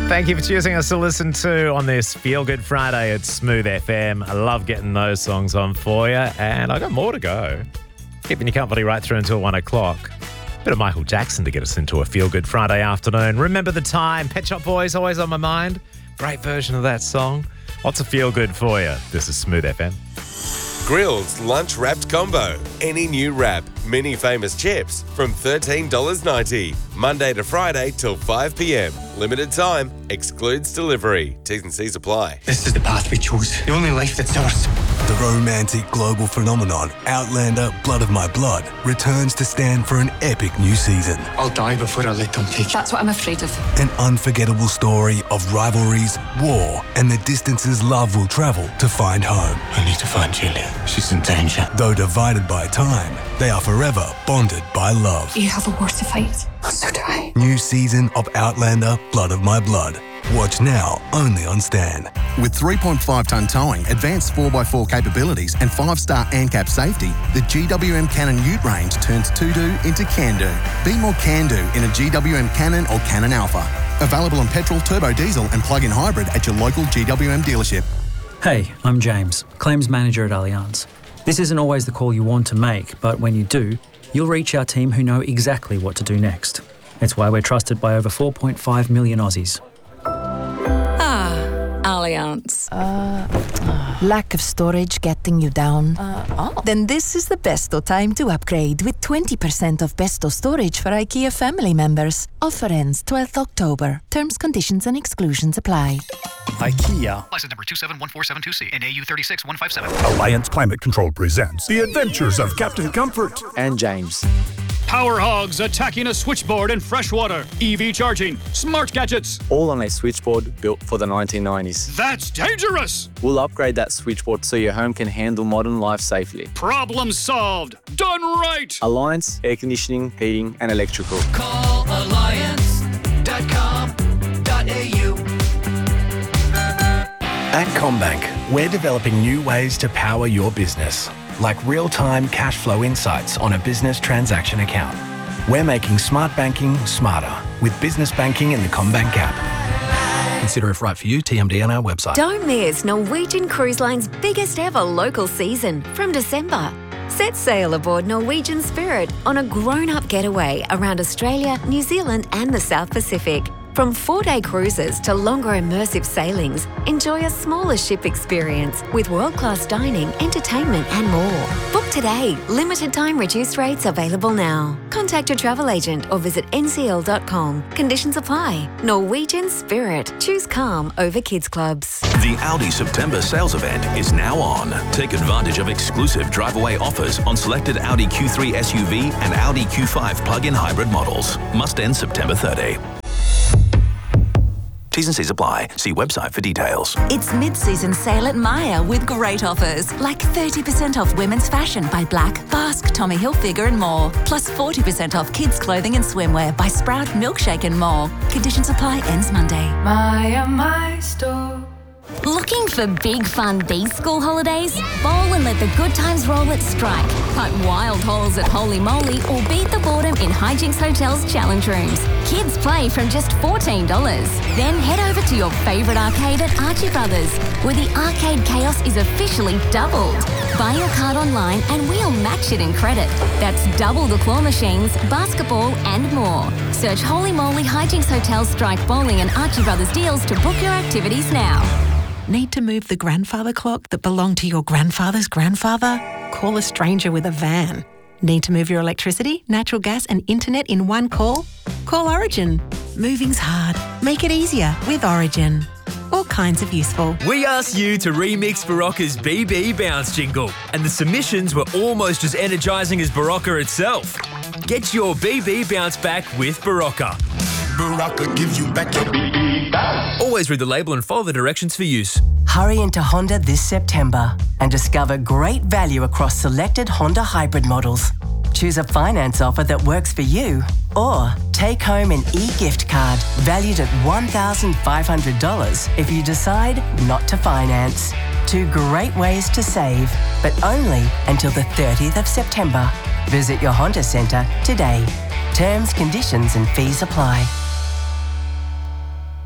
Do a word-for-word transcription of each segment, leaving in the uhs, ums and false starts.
Thank you for choosing us to listen to on this Feel Good Friday at Smooth F M. I love getting those songs on for you, and I got more to go. Keeping you company right through until one o'clock. Bit of Michael Jackson to get us into a Feel Good Friday afternoon. Remember the Time, Pet Shop Boys, always on my mind. Great version of that song. Lots of Feel Good for you. This is Smooth F M. Grill's Lunch Wrapped Combo. Any new wrap, mini famous chips from thirteen dollars ninety. Monday to Friday till five p.m. Limited time, excludes delivery. T's and C's apply. This is the path we chose. The only life that's ours. The romantic global phenomenon, Outlander Blood of My Blood, returns to stand for an epic new season. I'll die before I let them take you. That's what I'm afraid of. An unforgettable story of rivalries, war, and the distances love will travel to find home. I need to find Julia. She's in danger. Though divided by time, they are forever bonded by love. You have a war to fight. So do I. New season of Outlander Blood of My Blood. Watch now, only on Stan. With three point five tonne towing, advanced four by four capabilities and five star ANCAP safety, the G W M Cannon Ute range turns to-do into can-do. Be more can-do in a G W M Cannon or Cannon Alpha. Available on petrol, turbo diesel and plug-in hybrid at your local G W M dealership. Hey, I'm James, Claims Manager at Allianz. This isn't always the call you want to make, but when you do, you'll reach our team who know exactly what to do next. It's why we're trusted by over four point five million Aussies. Ah, Allianz. Uh, uh, lack of storage getting you down? Uh, oh. Then this is the besto time to upgrade with twenty percent off besto storage for IKEA family members. Offer ends twelfth October. Terms, conditions and exclusions apply. IKEA. License number two seven one four seven two C and A U three six one five seven. Alliance Climate Control presents The Adventures of Captain Comfort and James. Power hogs attacking a switchboard in freshwater. E V charging. Smart gadgets. All on a switchboard built for the nineteen nineties. That's dangerous! We'll upgrade that switchboard so your home can handle modern life safely. Problem solved. Done right! Alliance Air Conditioning, Heating and Electrical. Call alliance dot com dot a u. At CommBank, we're developing new ways to power your business, like real-time cash flow insights on a business transaction account. We're making smart banking smarter with business banking in the CommBank app. Consider if right for you, T M D on our website. Don't miss Norwegian Cruise Line's biggest ever local season from December. Set sail aboard Norwegian Spirit on a grown-up getaway around Australia, New Zealand and the South Pacific. From four-day cruises to longer immersive sailings, enjoy a smaller ship experience with world-class dining, entertainment and more. Book today. Limited time reduced rates available now. Contact your travel agent or visit N C L dot com. Conditions apply. Norwegian Spirit. Choose calm over kids clubs. The Audi September sales event is now on. Take advantage of exclusive drive-away offers on selected Audi Q three S U V and Audi Q five plug-in hybrid models. Must end September thirtieth. T's and C's apply. See website for details. It's mid-season sale at Myer with great offers, like thirty percent off women's fashion by Black, Basque, Tommy Hilfiger and more. Plus forty percent off kids' clothing and swimwear by Sprout, Milkshake and more. Conditions apply, ends Monday. Myer, my store. Looking for big fun these school holidays? Bowl and let the good times roll at Strike. Cut wild holes at Holy Moly or beat the boredom in Hijinks Hotel's challenge rooms. Kids play from just fourteen dollars. Then head over to your favourite arcade at Archie Brothers, where the arcade chaos is officially doubled. Buy your card online and we'll match it in credit. That's double the claw machines, basketball and more. Search Holy Moly Hijinks Hotel, Strike Bowling and Archie Brothers deals to book your activities now. Need to move the grandfather clock that belonged to your grandfather's grandfather? Call a stranger with a van. Need to move your electricity, natural gas and internet in one call? Call Origin. Moving's hard. Make it easier with Origin. All kinds of useful. We asked you to remix Barocca's B B Bounce jingle, and the submissions were almost as energising as Barocca itself. Get your B B Bounce back with Barocca. Barocca gives you back your B B bounce. Always read the label and follow the directions for use. Hurry into Honda this September and discover great value across selected Honda hybrid models. Choose a finance offer that works for you, or take home an e-gift card valued at one thousand five hundred dollars if you decide not to finance. Two great ways to save, but only until the thirtieth of September. Visit your Honda Centre today. Terms, conditions and fees apply.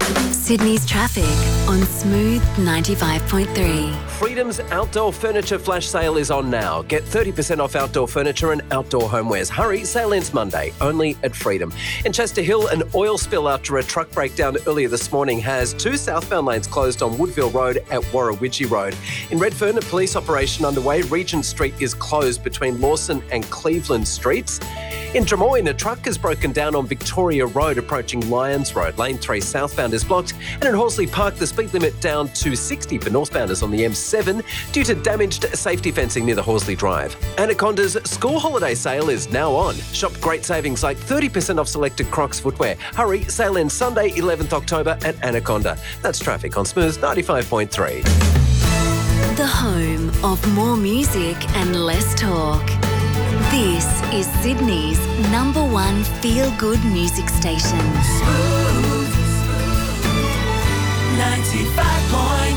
Sydney's traffic on Smooth ninety-five point three. Freedom's outdoor furniture flash sale is on now. Get thirty percent off outdoor furniture and outdoor homewares. Hurry, sale ends Monday, only at Freedom. In Chester Hill, an oil spill after a truck breakdown earlier this morning has two southbound lanes closed on Woodville Road at Warrawidgee Road. In Redfern, a police operation underway. Regent Street is closed between Lawson and Cleveland Streets. In Drummoyne, a truck has broken down on Victoria Road approaching Lyons Road. Lane three southbound is blocked. And in Horsley Park, the speed limit down to sixty for northbounders on the M seven due to damaged safety fencing near the Horsley Drive. Anaconda's school holiday sale is now on. Shop great savings like thirty percent off selected Crocs footwear. Hurry, sale ends Sunday, eleventh October at Anaconda. That's traffic on Smooth ninety-five point three. The home of more music and less talk. This is Sydney's number one feel-good music station. Smooth ninety-five point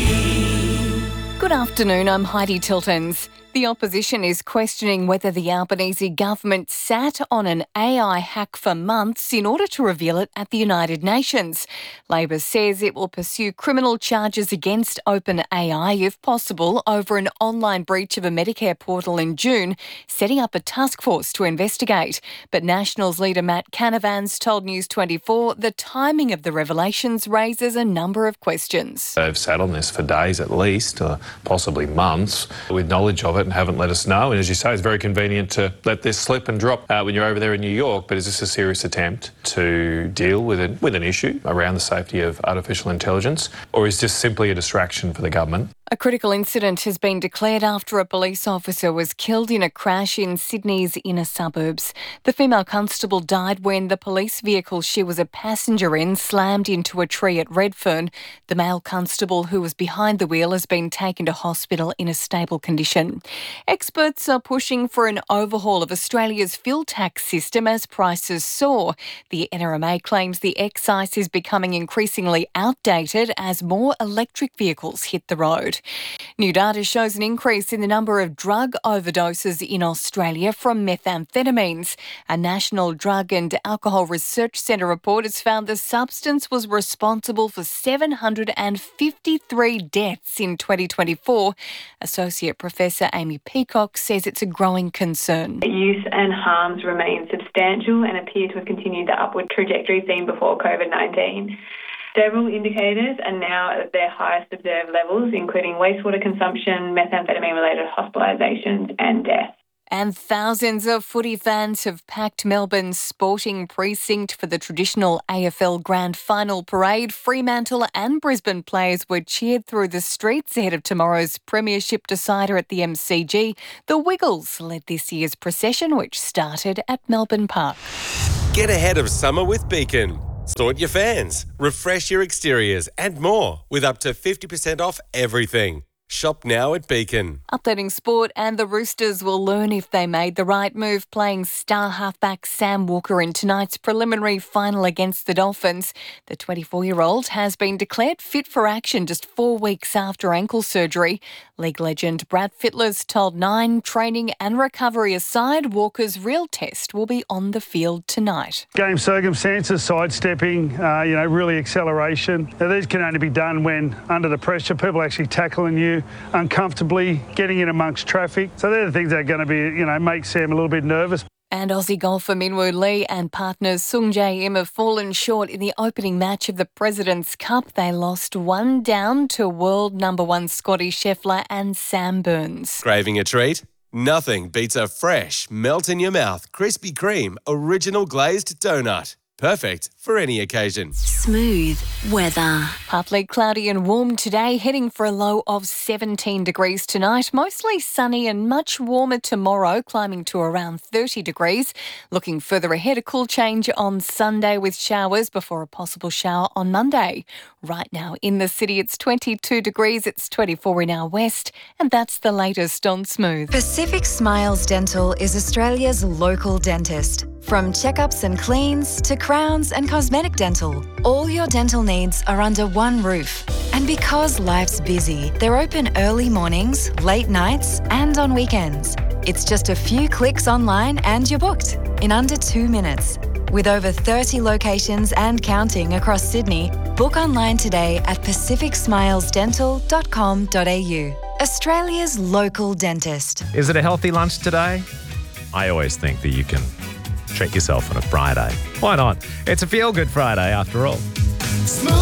three. Good afternoon, I'm Heidi Tiltons. The opposition is questioning whether the Albanese government sat on an A I hack for months in order to reveal it at the United Nations. Labor says it will pursue criminal charges against OpenAI, if possible, over an online breach of a Medicare portal in June, setting up a task force to investigate. But Nationals leader Matt Canavan's told News twenty-four the timing of the revelations raises a number of questions. They've sat on this for days at least, or possibly months, with knowledge of it and haven't let us know. And as you say, it's very convenient to let this slip and drop uh, when you're over there in New York. But is this a serious attempt to deal with it, with an issue around the safety of artificial intelligence, or is this simply a distraction for the government? A critical incident has been declared after a police officer was killed in a crash in Sydney's inner suburbs. The female constable died when the police vehicle she was a passenger in slammed into a tree at Redfern. The male constable who was behind the wheel has been taken to hospital in a stable condition. Experts are pushing for an overhaul of Australia's fuel tax system as prices soar. The N R M A claims the excise is becoming increasingly outdated as more electric vehicles hit the road. New data shows an increase in the number of drug overdoses in Australia from methamphetamines. A National Drug and Alcohol Research Centre report has found the substance was responsible for seven hundred fifty-three deaths in twenty twenty-four. Associate Professor Amy Peacock says it's a growing concern. Use and harms remain substantial and appear to have continued the upward trajectory seen before COVID nineteen. Several indicators are now at their highest observed levels, including wastewater consumption, methamphetamine-related hospitalisations and deaths. And thousands of footy fans have packed Melbourne's sporting precinct for the traditional A F L Grand Final parade. Fremantle and Brisbane players were cheered through the streets ahead of tomorrow's premiership decider at the M C G. The Wiggles led this year's procession, which started at Melbourne Park. Get ahead of summer with Beacon. Sort your fans, refresh your exteriors and more with up to fifty percent off everything. Shop now at Beacon. Updating sport, and the Roosters will learn if they made the right move playing star halfback Sam Walker in tonight's preliminary final against the Dolphins. The twenty-four-year-old has been declared fit for action just four weeks after ankle surgery. League legend Brad Fittler's told Nine, training and recovery aside, Walker's real test will be on the field tonight. Game circumstances, sidestepping, uh, you know, really acceleration. Now, these can only be done when under the pressure, people actually tackling you uncomfortably, getting in amongst traffic. So they're the things that are going to be, you know, make Sam a little bit nervous. And Aussie golfer Minwoo Lee and partners Sung Jae Im have fallen short in the opening match of the President's Cup. They lost one down to world number one Scotty Scheffler and Sam Burns. Craving a treat? Nothing beats a fresh, melt-in-your-mouth Krispy Kreme original glazed donut. Perfect for any occasion. Smooth weather. Partly cloudy and warm today, heading for a low of seventeen degrees tonight. Mostly sunny and much warmer tomorrow, climbing to around thirty degrees. Looking further ahead, a cool change on Sunday with showers before a possible shower on Monday. Right now in the city, it's twenty-two degrees. It's twenty-four in our west. And that's the latest on Smooth. Pacific Smiles Dental is Australia's local dentist. From checkups and cleans to crowns and cosmetic dental, all your dental needs are under one roof. And because life's busy, they're open early mornings, late nights, and on weekends. It's just a few clicks online and you're booked in under two minutes. With over thirty locations and counting across Sydney, book online today at pacific smiles dental dot com dot a u. Australia's local dentist. Is it a healthy lunch today? I always think that you can treat yourself on a Friday. Why not? It's a feel-good Friday after all. Smooth